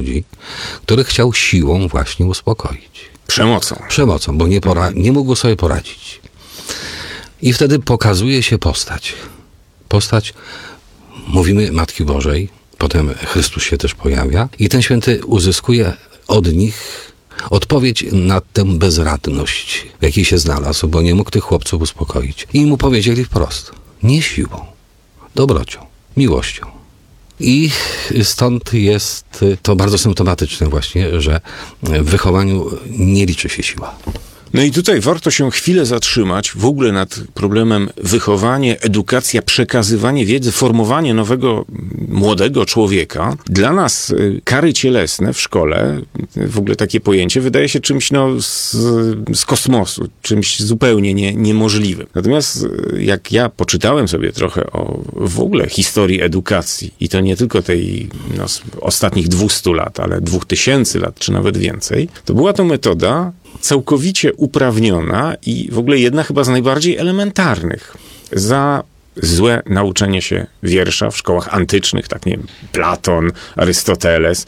ludzi, których chciał siłą właśnie uspokoić. Przemocą, bo nie mógł sobie poradzić. I wtedy pokazuje się postać, mówimy, Matki Bożej, potem Chrystus się też pojawia i ten święty uzyskuje od nich odpowiedź na tę bezradność, w jakiej się znalazł, bo nie mógł tych chłopców uspokoić. I mu powiedzieli wprost, nie siłą, dobrocią, miłością. I stąd jest to bardzo symptomatyczne właśnie, że w wychowaniu nie liczy się siła. No i tutaj warto się chwilę zatrzymać w ogóle nad problemem wychowanie, edukacja, przekazywanie wiedzy, formowanie nowego, młodego człowieka. Dla nas kary cielesne w szkole, w ogóle takie pojęcie, wydaje się czymś z kosmosu, czymś zupełnie niemożliwym. Natomiast jak ja poczytałem sobie trochę o w ogóle historii edukacji i to nie tylko tej z ostatnich 200 lat, ale 2000 lat, czy nawet więcej, to była to metoda całkowicie uprawniona i w ogóle jedna chyba z najbardziej elementarnych. Za złe nauczenie się wiersza w szkołach antycznych, tak nie wiem, Platon, Arystoteles,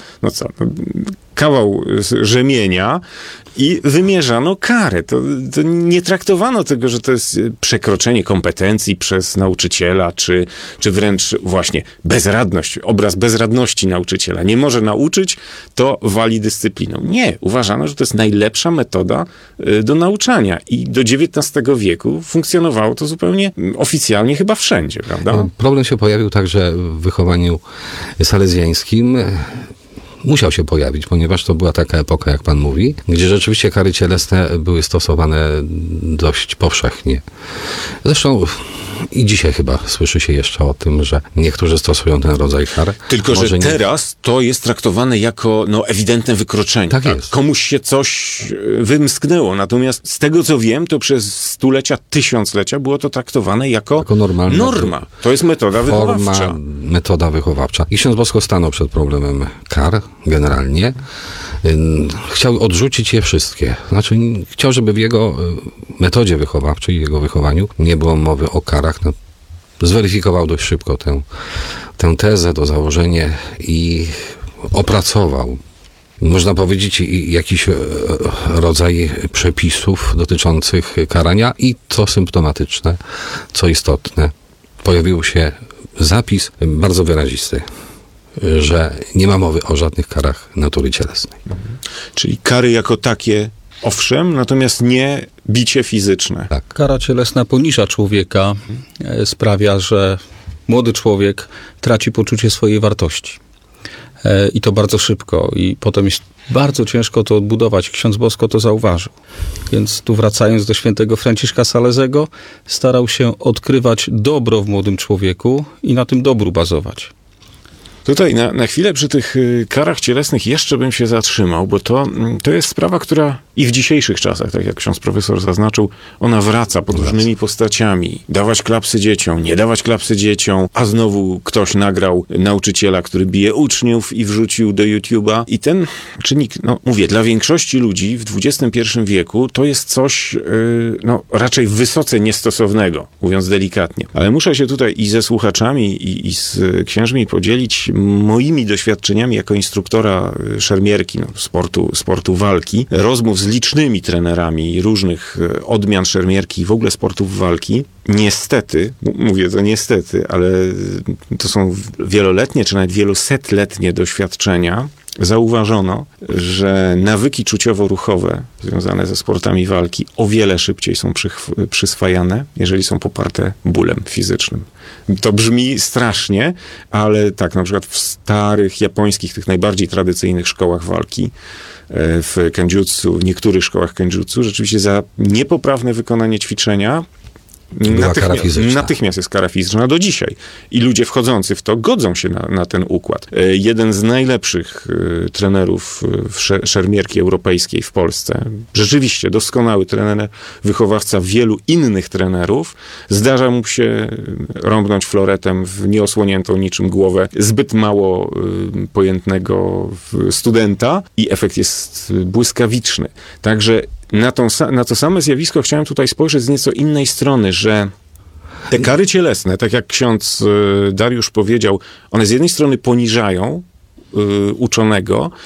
kawał rzemienia i wymierzano karę. To nie traktowano tego, że to jest przekroczenie kompetencji przez nauczyciela, czy wręcz właśnie bezradność, obraz bezradności nauczyciela. Nie może nauczyć, to wali dyscypliną. Nie, uważano, że to jest najlepsza metoda do nauczania i do XIX wieku funkcjonowało to zupełnie oficjalnie chyba wszędzie, prawda? Problem się pojawił także w wychowaniu salezjańskim. Musiał się pojawić, ponieważ to była taka epoka, jak pan mówi, gdzie rzeczywiście kary cielesne były stosowane dość powszechnie. Zresztą i dzisiaj chyba słyszy się jeszcze o tym, że niektórzy stosują ten rodzaj kar. Tylko, że teraz to jest traktowane jako ewidentne wykroczenie. Tak jest. Komuś się coś wymsknęło. Natomiast z tego, co wiem, to przez stulecia, tysiąclecia było to traktowane jako norma. To jest metoda wychowawcza. Metoda wychowawcza. I ksiądz Bosko stanął przed problemem kar generalnie. Chciał odrzucić je wszystkie. Znaczy chciał, żeby w jego metodzie wychowawczej, jego wychowaniu nie było mowy o karach. Zweryfikował dość szybko tę tezę, to założenie i opracował, można powiedzieć, jakiś rodzaj przepisów dotyczących karania i co symptomatyczne, co istotne, pojawił się zapis bardzo wyrazisty, że nie ma mowy o żadnych karach natury cielesnej. Czyli kary jako takie, owszem, natomiast nie bicie fizyczne. Tak. Kara cielesna poniża człowieka, sprawia, że młody człowiek traci poczucie swojej wartości. I to bardzo szybko. I potem jest bardzo ciężko to odbudować. Ksiądz Bosko to zauważył. Więc tu wracając do świętego Franciszka Salezego, starał się odkrywać dobro w młodym człowieku i na tym dobru bazować. Tutaj na chwilę przy tych karach cielesnych jeszcze bym się zatrzymał, bo to jest sprawa, która i w dzisiejszych czasach, tak jak ksiądz profesor zaznaczył, ona wraca pod różnymi postaciami. Dawać klapsy dzieciom, nie dawać klapsy dzieciom, a znowu ktoś nagrał nauczyciela, który bije uczniów i wrzucił do YouTube'a. I ten czynnik, mówię, dla większości ludzi w XXI wieku to jest coś raczej wysoce niestosownego, mówiąc delikatnie. Ale muszę się tutaj i ze słuchaczami, i z księżmi podzielić moimi doświadczeniami jako instruktora szermierki, sportu walki, rozmów z licznymi trenerami różnych odmian szermierki i w ogóle sportów walki. Niestety, mówię to niestety, ale to są wieloletnie czy nawet wielosetletnie doświadczenia. Zauważono, że nawyki czuciowo-ruchowe związane ze sportami walki o wiele szybciej są przyswajane, jeżeli są poparte bólem fizycznym. To brzmi strasznie, ale tak, na przykład w starych japońskich, tych najbardziej tradycyjnych szkołach walki, w kenjutsu, w niektórych szkołach kenjutsu, rzeczywiście za niepoprawne wykonanie ćwiczenia natychmiast jest kara fizyczna do dzisiaj. I ludzie wchodzący w to godzą się na ten układ. Jeden z najlepszych trenerów szermierki europejskiej w Polsce, rzeczywiście doskonały trener, wychowawca wielu innych trenerów, zdarza mu się rąbnąć floretem w nieosłoniętą niczym głowę zbyt mało pojętnego studenta i efekt jest błyskawiczny. Także na to same zjawisko chciałem tutaj spojrzeć z nieco innej strony, że te kary cielesne, tak jak ksiądz Dariusz powiedział, one z jednej strony poniżają uczonego,